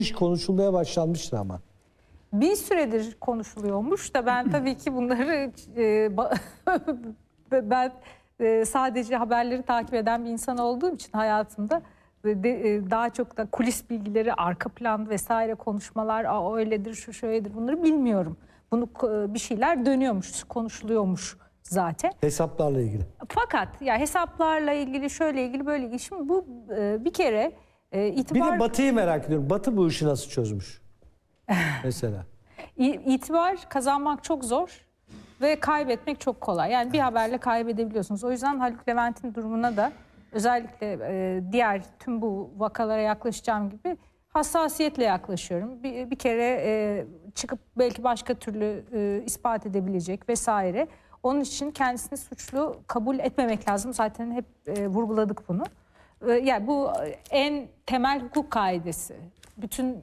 iş konuşulmaya başlanmıştır ama. Bir süredir konuşuluyormuş da ben tabii ki bunları ben sadece haberleri takip eden bir insan olduğum için hayatımda daha çok da kulis bilgileri, arka plan vesaire konuşmalar, o öyledir, şu şöyledir, bunları bilmiyorum. Bunu bir şeyler dönüyormuş, konuşuluyormuş zaten. Hesaplarla ilgili. Fakat ya hesaplarla ilgili, şöyle ilgili, böyle ilgili. Şimdi bu bir kere itibar... Bir de Batı'yı merak ediyorum. Batı bu işi nasıl çözmüş? Mesela. İtibar kazanmak çok zor ve kaybetmek çok kolay. Yani bir haberle kaybedebiliyorsunuz. O yüzden Haluk Levent'in durumuna da özellikle diğer tüm bu vakalara yaklaşacağım gibi hassasiyetle yaklaşıyorum. Bir kere çıkıp belki başka türlü ispat edebilecek vesaire. Onun için kendisini suçlu kabul etmemek lazım. Zaten hep vurguladık bunu. Yani bu en temel hukuk kaidesi. Bütün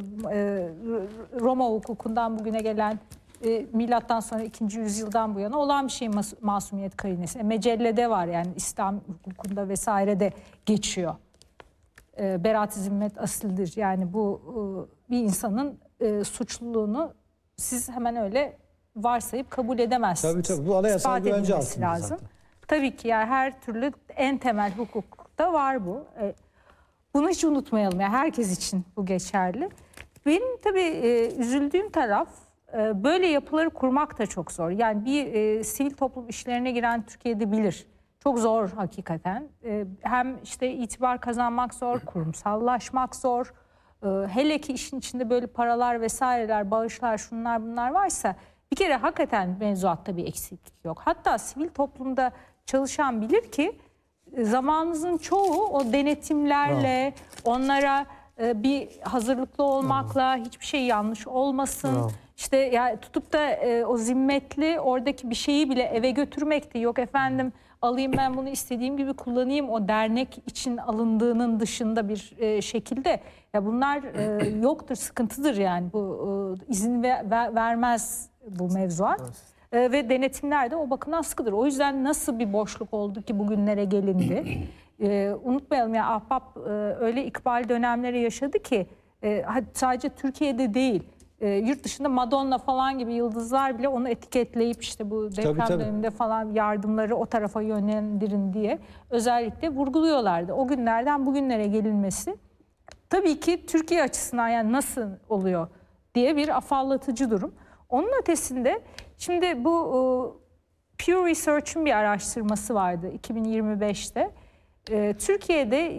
Roma hukukundan bugüne gelen milattan sonra 2. yüzyıldan bu yana olan bir şey masumiyet karinesi. Mecellede var, yani İslam hukukunda vesairede geçiyor. Beraat-i zimmet asildir. Yani bu bir insanın suçluluğunu siz hemen öyle varsayıp kabul edemezsiniz. Tabii bu anayasal İspat güvence edilmesi altında lazım. zaten. Tabii ki yani her türlü en temel hukukta var bu. Bunu hiç unutmayalım. Yani herkes için bu geçerli. Benim tabii üzüldüğüm taraf, böyle yapıları kurmak da çok zor. Yani bir sivil toplum işlerine giren Türkiye'de bilir. Çok zor hakikaten. Hem işte itibar kazanmak zor, kurumsallaşmak zor. Hele ki işin içinde böyle paralar vesaireler, bağışlar, şunlar bunlar varsa bir kere hakikaten mevzuatta bir eksiklik yok. Hatta sivil toplumda çalışan bilir ki zamanınızın çoğu o denetimlerle, onlara bir hazırlıklı olmakla, hiçbir şey yanlış olmasın. İşte yani tutup da o zimmetli oradaki bir şeyi bile eve götürmekti. Yok efendim alayım ben bunu istediğim gibi kullanayım, o dernek için alındığının dışında bir şekilde. Ya bunlar yoktur, sıkıntıdır yani. Bu izin vermez bu mevzuat. Ve denetimler de o bakımdan sıkıdır. O yüzden nasıl bir boşluk oldu ki bugünlere gelindi? Unutmayalım ya, Ahbap öyle ikbal dönemleri yaşadı ki sadece Türkiye'de değil, yurt dışında Madonna falan gibi yıldızlar bile onu etiketleyip işte bu deprem döneminde falan yardımları o tarafa yönlendirin diye özellikle vurguluyorlardı. O günlerden bugünlere gelinmesi tabii ki Türkiye açısından yani nasıl oluyor diye bir afallatıcı durum. Onun ötesinde şimdi bu Pew Research'ın bir araştırması vardı 2025'te. Türkiye'de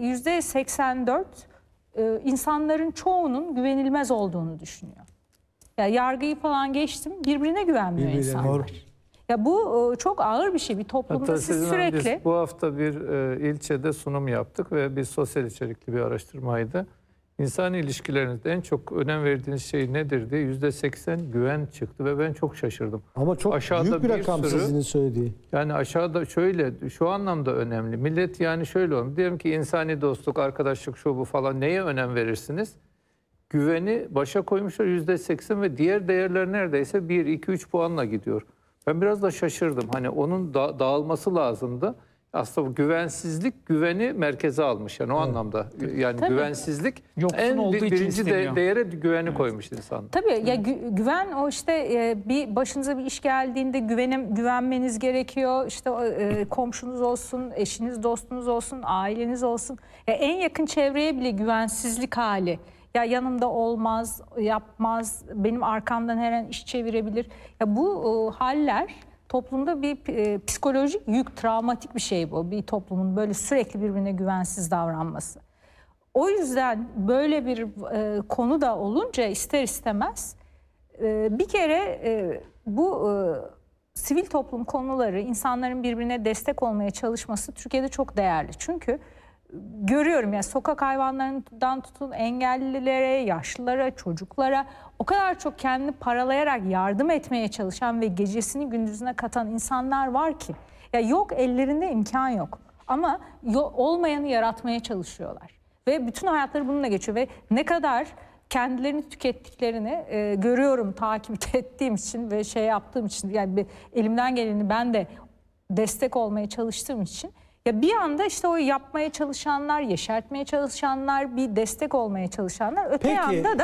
%84 insanların çoğunun güvenilmez olduğunu düşünüyor. Ya yargıyı falan geçtim, birbirine güvenmiyor insanlar. Doğru. Ya bu çok ağır bir şey bir toplumda. Hatta siz sürekli... Biz bu hafta bir ilçede sunum yaptık ve bir sosyal içerikli bir araştırmaydı. İnsan ilişkilerinizde en çok önem verdiğiniz şey nedir diye %80 güven çıktı ve ben çok şaşırdım. Ama çok aşağıda büyük bir rakam sizin söylediği. Yani aşağıda şöyle, şu anlamda önemli. Millet yani şöyle olur. Diyelim ki insani dostluk, arkadaşlık, şu bu falan, neye önem verirsiniz? Güveni başa koymuşlar %80 ve diğer değerler neredeyse 1, 2, 3 puanla gidiyor. Ben biraz da şaşırdım. Hani onun dağılması lazımdı. Aslında bu güvensizlik güveni merkeze almış yani o anlamda. Yani tabii, güvensizlik en birinci değere güveni koymuş insan. Tabii ya güven o işte bir başınıza bir iş geldiğinde güvenmeniz gerekiyor. İşte komşunuz olsun, eşiniz, dostunuz olsun, aileniz olsun. Ya en yakın çevreye bile güvensizlik hali. Ya yanımda olmaz, yapmaz, benim arkamdan her an iş çevirebilir. Ya bu haller toplumda bir psikolojik yük, travmatik bir şey bu. Bir toplumun böyle sürekli birbirine güvensiz davranması. O yüzden böyle bir konu da olunca ister istemez bir kere bu sivil toplum konuları, insanların birbirine destek olmaya çalışması Türkiye'de çok değerli. Çünkü görüyorum ya, sokak hayvanlarından tutun engellilere, yaşlılara, çocuklara o kadar çok kendini paralayarak yardım etmeye çalışan ve gecesini gündüzüne katan insanlar var ki. Ya yok, ellerinde imkan yok ama olmayanı yaratmaya çalışıyorlar. Ve bütün hayatları bununla geçiyor ve ne kadar kendilerini tükettiklerini görüyorum, takip ettiğim için ve şey yaptığım için, yani elimden geleni ben de destek olmaya çalıştığım için. Ya bir anda işte o yapmaya çalışanlar, yeşertmeye çalışanlar, bir destek olmaya çalışanlar, öte Peki. yanda da